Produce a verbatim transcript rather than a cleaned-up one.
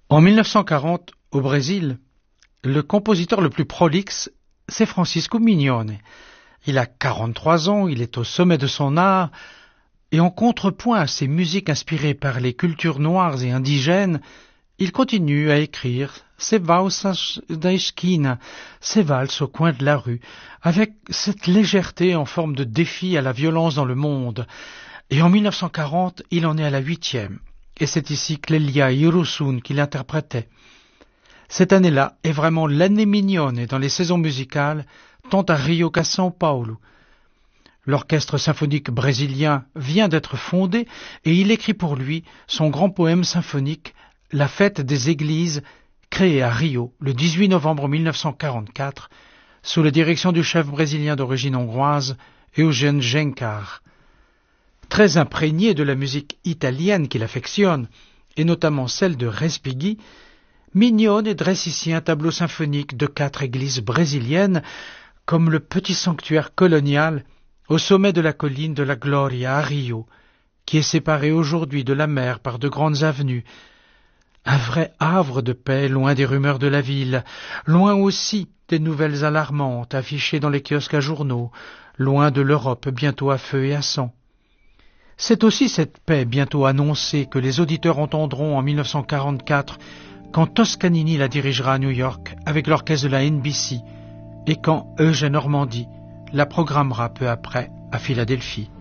En mille neuf cent quarante, au Brésil, le compositeur le plus prolixe, c'est Francisco Mignone. Il a quarante-trois ans, il est au sommet de son art, et en contrepoint à ses musiques inspirées par les cultures noires et indigènes, il continue à écrire ses valsas da esquina, ses valses au coin de la rue, avec cette légèreté en forme de défi à la violence dans le monde. Et en mille neuf cent quarante, il en est à la huitième, et c'est ici Clélia Irusun qui l'interprétait. Cette année-là est vraiment l'année Mignone dans les saisons musicales, tant à Rio qu'à São Paulo. L'orchestre symphonique brésilien vient d'être fondé et il écrit pour lui son grand poème symphonique « La fête des églises » créé à Rio le dix-huit novembre mille neuf cent quarante-quatre sous la direction du chef brésilien d'origine hongroise Eugène Gencar. Très imprégné de la musique italienne qu'il affectionne, et notamment celle de Respighi, Mignone dresse ici un tableau symphonique de quatre églises brésiliennes, comme le petit sanctuaire colonial au sommet de la colline de la Gloria à Rio, qui est séparé aujourd'hui de la mer par de grandes avenues. Un vrai havre de paix, loin des rumeurs de la ville, loin aussi des nouvelles alarmantes affichées dans les kiosques à journaux, loin de l'Europe bientôt à feu et à sang. C'est aussi cette paix bientôt annoncée que les auditeurs entendront en mille neuf cent quarante-quatre, quand Toscanini la dirigera à New York avec l'orchestre de la N B C, et quand Eugène Ormandy la programmera peu après à Philadelphie.